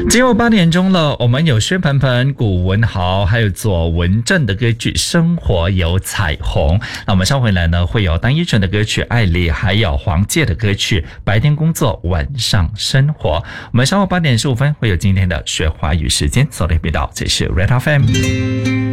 今晚8点钟了，我们有薛蟠蟠、古文豪还有左文正的歌曲《生活有彩虹》。那我们稍回来呢，会有单依纯的歌曲《爱丽》，还有黄玠的歌曲《白天工作晚上生活》。我们稍后8点15分会有今天的学华语时间，锁定频道，这是 Red FM。